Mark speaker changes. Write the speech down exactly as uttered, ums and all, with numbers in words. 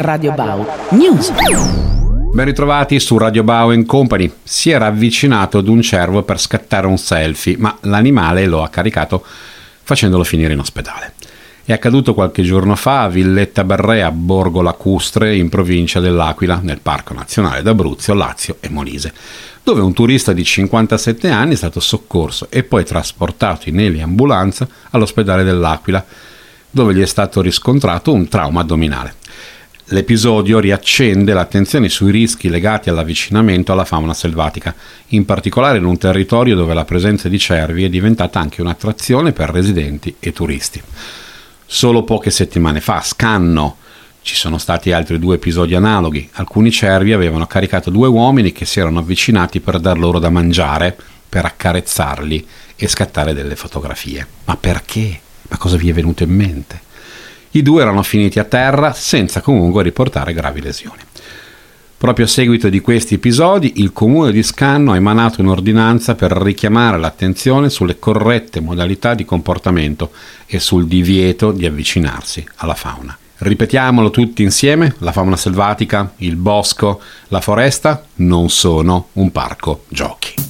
Speaker 1: Radio Bau News.
Speaker 2: Ben ritrovati su Radio Bau and Company. Si era avvicinato ad un cervo per scattare un selfie, ma l'animale lo ha caricato facendolo finire in ospedale. È accaduto qualche giorno fa a Villetta Berrea, Borgo Lacustre, in provincia dell'Aquila, nel Parco Nazionale d'Abruzzo, Lazio e Molise, dove un turista di cinquantasette anni è stato soccorso e poi trasportato in eliambulanza all'ospedale dell'Aquila, dove gli è stato riscontrato un trauma addominale. L'episodio riaccende l'attenzione sui rischi legati all'avvicinamento alla fauna selvatica, in particolare in un territorio dove la presenza di cervi è diventata anche un'attrazione per residenti e turisti. Solo poche settimane fa, a Scanno, ci sono stati altri due episodi analoghi. Alcuni cervi avevano caricato due uomini che si erano avvicinati per dar loro da mangiare, per accarezzarli e scattare delle fotografie. Ma perché? Ma cosa vi è venuto in mente? I due erano finiti a terra senza comunque riportare gravi lesioni. Proprio a seguito di questi episodi, il comune di Scanno ha emanato un'ordinanza per richiamare l'attenzione sulle corrette modalità di comportamento e sul divieto di avvicinarsi alla fauna. Ripetiamolo tutti insieme: la fauna selvatica, il bosco, la foresta non sono un parco giochi.